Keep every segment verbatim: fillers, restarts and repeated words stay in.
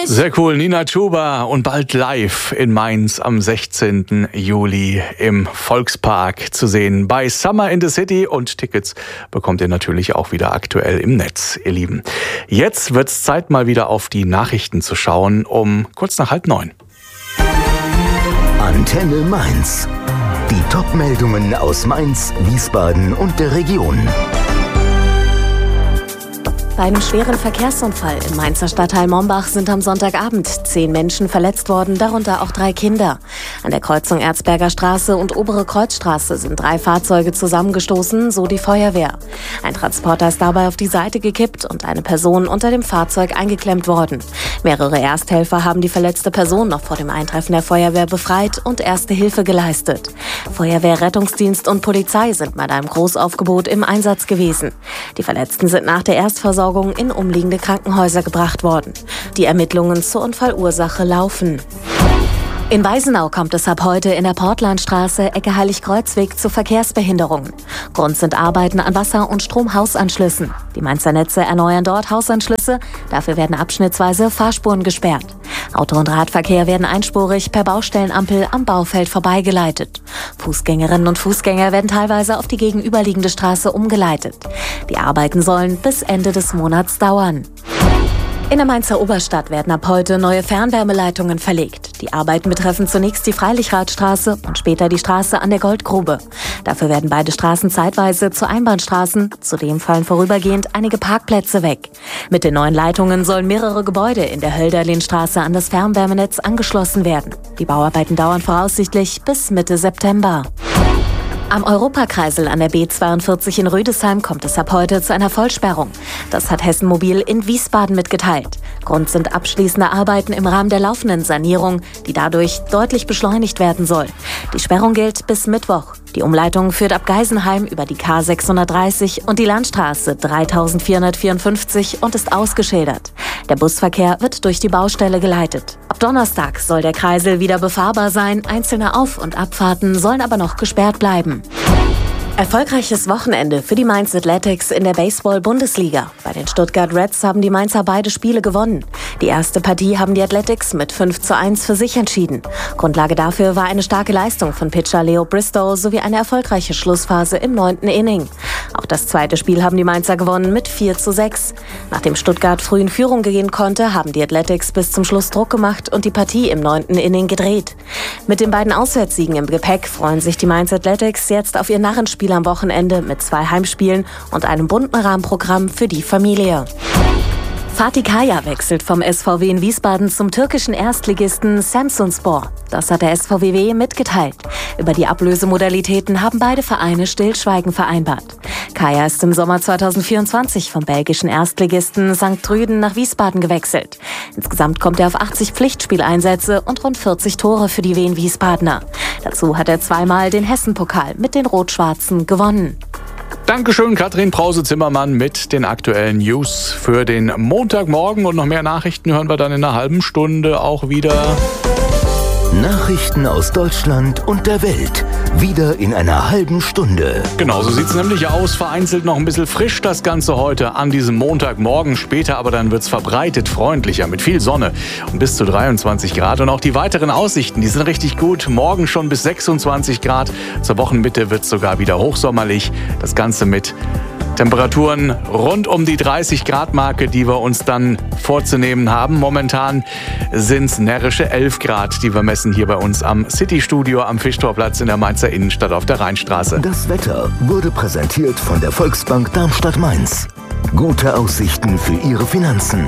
Sehr cool, Nina Chuba und bald live in Mainz am sechzehnten Juli im Volkspark zu sehen bei Summer in the City, und Tickets bekommt ihr natürlich auch wieder aktuell im Netz, ihr Lieben. Jetzt wird's Zeit, mal wieder auf die Nachrichten zu schauen, um kurz nach halb neun. Antenne Mainz. Die Top-Meldungen aus Mainz, Wiesbaden und der Region. Bei einem schweren Verkehrsunfall im Mainzer Stadtteil Mombach sind am Sonntagabend zehn Menschen verletzt worden, darunter auch drei Kinder. An der Kreuzung Erzberger Straße und Obere Kreuzstraße sind drei Fahrzeuge zusammengestoßen, so die Feuerwehr. Ein Transporter ist dabei auf die Seite gekippt und eine Person unter dem Fahrzeug eingeklemmt worden. Mehrere Ersthelfer haben die verletzte Person noch vor dem Eintreffen der Feuerwehr befreit und erste Hilfe geleistet. Feuerwehr, Rettungsdienst und Polizei sind mit einem Großaufgebot im Einsatz gewesen. Die Verletzten sind nach der Erstversorgung in umliegende Krankenhäuser gebracht worden. Die Ermittlungen zur Unfallursache laufen. In Weisenau kommt es ab heute in der Portlandstraße, Ecke Heiligkreuzweg, zu Verkehrsbehinderungen. Grund sind Arbeiten an Wasser- und Stromhausanschlüssen. Die Mainzer Netze erneuern dort Hausanschlüsse, dafür werden abschnittsweise Fahrspuren gesperrt. Auto- und Radverkehr werden einspurig per Baustellenampel am Baufeld vorbeigeleitet. Fußgängerinnen und Fußgänger werden teilweise auf die gegenüberliegende Straße umgeleitet. Die Arbeiten sollen bis Ende des Monats dauern. In der Mainzer Oberstadt werden ab heute neue Fernwärmeleitungen verlegt. Die Arbeiten betreffen zunächst die Freilichradstraße und später die Straße an der Goldgrube. Dafür werden beide Straßen zeitweise zu Einbahnstraßen. Zudem fallen vorübergehend einige Parkplätze weg. Mit den neuen Leitungen sollen mehrere Gebäude in der Hölderlinstraße an das Fernwärmenetz angeschlossen werden. Die Bauarbeiten dauern voraussichtlich bis Mitte September. Am Europakreisel an der B zweiundvierzig in Rüdesheim kommt es ab heute zu einer Vollsperrung. Das hat Hessen Mobil in Wiesbaden mitgeteilt. Grund sind abschließende Arbeiten im Rahmen der laufenden Sanierung, die dadurch deutlich beschleunigt werden soll. Die Sperrung gilt bis Mittwoch. Die Umleitung führt ab Geisenheim über die K sechshundertdreißig und die Landstraße dreitausendvierhundertvierundfünfzig und ist ausgeschildert. Der Busverkehr wird durch die Baustelle geleitet. Ab Donnerstag soll der Kreisel wieder befahrbar sein, einzelne Auf- und Abfahrten sollen aber noch gesperrt bleiben. Erfolgreiches Wochenende für die Mainz Athletics in der Baseball-Bundesliga. Bei den Stuttgart Reds haben die Mainzer beide Spiele gewonnen. Die erste Partie haben die Athletics mit fünf zu eins für sich entschieden. Grundlage dafür war eine starke Leistung von Pitcher Leo Bristow sowie eine erfolgreiche Schlussphase im neunten Inning. Auch das zweite Spiel haben die Mainzer gewonnen mit vier zu sechs. Nachdem Stuttgart früh in Führung gehen konnte, haben die Athletics bis zum Schluss Druck gemacht und die Partie im neunten Inning gedreht. Mit den beiden Auswärtssiegen im Gepäck freuen sich die Mainz Athletics jetzt auf ihr Narrenspiel am Wochenende mit zwei Heimspielen und einem bunten Rahmenprogramm für die Familie. Fatih Kaya wechselt vom S V W in Wiesbaden zum türkischen Erstligisten Samsunspor. Das hat der S V W W mitgeteilt. Über die Ablösemodalitäten haben beide Vereine Stillschweigen vereinbart. Kaya ist im Sommer zweitausendvierundzwanzig vom belgischen Erstligisten Sankt Trüden nach Wiesbaden gewechselt. Insgesamt kommt er auf achtzig Pflichtspieleinsätze und rund vierzig Tore für die Wien Wiesbadener. Dazu hat er zweimal den Hessen-Pokal mit den Rot-Schwarzen gewonnen. Dankeschön, Katrin Brause-Zimmermann mit den aktuellen News für den Montagmorgen. Und noch mehr Nachrichten hören wir dann in einer halben Stunde auch wieder. Nachrichten aus Deutschland und der Welt. Wieder in einer halben Stunde. Genau, so sieht es nämlich aus. Vereinzelt noch ein bisschen frisch das Ganze heute an diesem Montagmorgen. Später aber dann wird es verbreitet freundlicher mit viel Sonne und bis zu dreiundzwanzig Grad. Und auch die weiteren Aussichten, die sind richtig gut. Morgen schon bis sechsundzwanzig Grad. Zur Wochenmitte wird es sogar wieder hochsommerlich. Das Ganze mit Temperaturen rund um die dreißig Grad Marke, die wir uns dann vorzunehmen haben. Momentan sind es närrische elf Grad, die wir messen hier bei uns am City-Studio am Fischtorplatz in der Mainzer Innenstadt auf der Rheinstraße. Das Wetter wurde präsentiert von der Volksbank Darmstadt-Mainz. Gute Aussichten für Ihre Finanzen.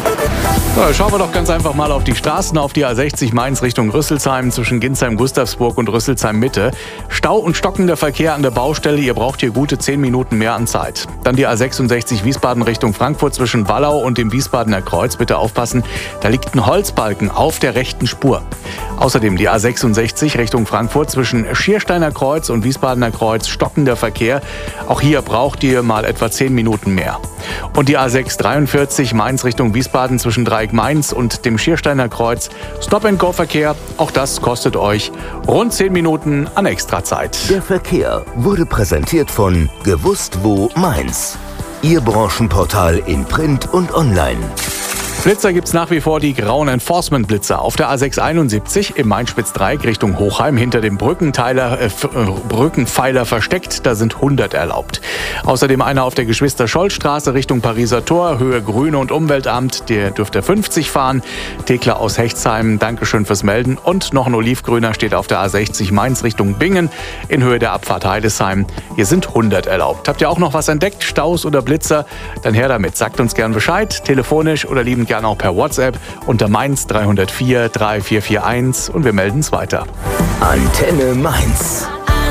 Ja, schauen wir doch ganz einfach mal auf die Straßen, auf die A sechzig Mainz Richtung Rüsselsheim zwischen Ginsheim, Gustavsburg und Rüsselsheim Mitte. Stau und stockender Verkehr an der Baustelle, ihr braucht hier gute zehn Minuten mehr an Zeit. Dann die A sechsundsechzig Wiesbaden Richtung Frankfurt zwischen Wallau und dem Wiesbadener Kreuz. Bitte aufpassen, da liegt ein Holzbalken auf der rechten Spur. Außerdem die A sechsundsechzig Richtung Frankfurt zwischen Schiersteiner Kreuz und Wiesbadener Kreuz, stockender Verkehr. Auch hier braucht ihr mal etwa zehn Minuten mehr. Und die A sechshundertdreiundvierzig Mainz Richtung Wiesbaden zwischen Dreieck-Mainz und dem Schiersteiner Kreuz. Stop-and-Go-Verkehr, auch das kostet euch rund zehn Minuten an Extrazeit. Der Verkehr wurde präsentiert von Gewusst wo Mainz. Ihr Branchenportal in Print und Online. Blitzer gibt es nach wie vor die grauen Enforcement-Blitzer auf der A sechs einundsiebzig im Main-Spitz-Dreieck Richtung Hochheim hinter dem Brückenteiler, äh, Brückenpfeiler versteckt. Da sind hundert erlaubt. Außerdem einer auf der Geschwister-Scholl-Straße Richtung Pariser Tor, Höhe Grüne und Umweltamt. Der dürfte fünfzig fahren. Thekla aus Hechtsheim, Dankeschön fürs Melden. Und noch ein Olivgrüner steht auf der A sechzig Mainz Richtung Bingen in Höhe der Abfahrt Heidesheim. Hier sind hundert erlaubt. Habt ihr auch noch was entdeckt? Staus oder Blitzer? Dann her damit. Sagt uns gern Bescheid. Telefonisch oder liebend gerne auch per WhatsApp unter Mainz drei null vier drei vier vier eins und wir melden es weiter. Antenne Mainz.